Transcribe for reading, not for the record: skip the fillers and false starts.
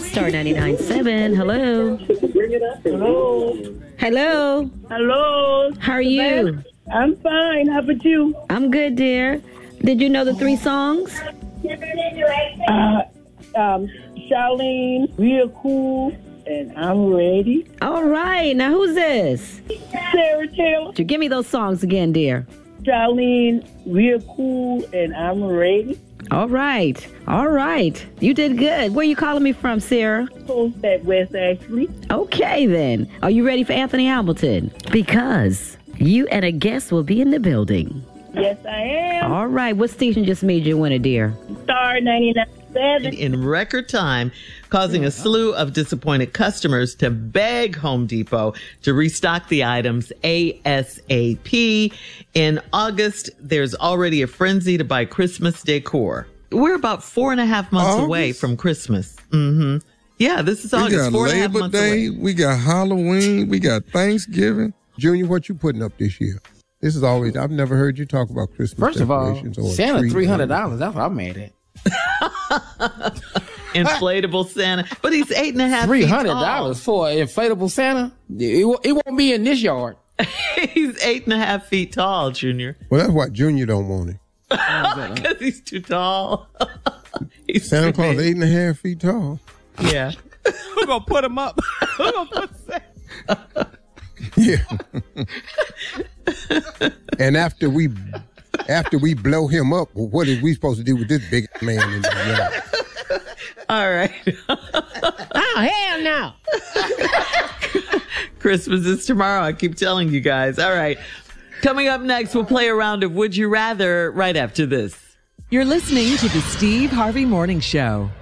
Star 99.7. Hello. Hello. Hello. Hello. How are you? I'm fine. How about you? I'm good, dear. Did you know the 3 songs? Charlene, Real Cool, and I'm Ready. All right. Now, who's this? Sarah Taylor. Give me those songs again, dear. Charlene, Real Cool, and I'm Ready. All right. All right. You did good. Where you calling me from, Sarah? Post at West Ashley. Okay, then. Are you ready for Anthony Hamilton? Because you and a guest will be in the building. Yes, I am. All right. What station just made you a winner, dear? Star 99.7. In record time, causing a slew of disappointed customers to beg Home Depot to restock the items ASAP. In August, there's already a frenzy to buy Christmas decor. We're about 4.5 months away from Christmas. Mm-hmm. Yeah, this is August. We got 4.5 Labor months Day, away. we got Halloween, we got Thanksgiving. Junior, what you putting up this year? This is always, I've never heard you talk about Christmas First of all, decorations or Santa trees. $300. That's what I'm mad at. Inflatable Santa. But he's 8.5 feet tall. $300 for an inflatable Santa? It won't be in this yard. He's 8.5 feet tall, Junior. Well, that's why Junior don't want it. Because he's too tall. He's Santa too Claus big. 8.5 feet tall. Yeah. We're going to put him up. We're going to put Santa. Yeah. And after we blow him up, what are we supposed to do with this big man in the yard? All right. Oh, hell no. Christmas is tomorrow. I keep telling you guys. All right. Coming up next, we'll play a round of Would You Rather right after this. You're listening to the Steve Harvey Morning Show.